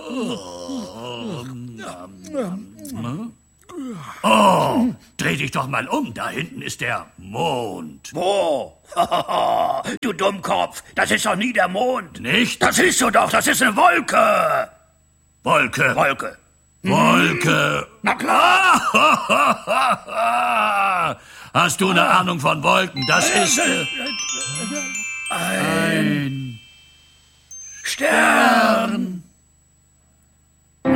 Oh, dreh dich doch mal um. Da hinten ist der Mond. Wo? Du Dummkopf, das ist doch nie der Mond. Nicht? Das siehst du doch, das ist eine Wolke. Wolke. Wolke. Wolke. Na klar. Hast du eine Ahnung von Wolken? Das ist ein Stern.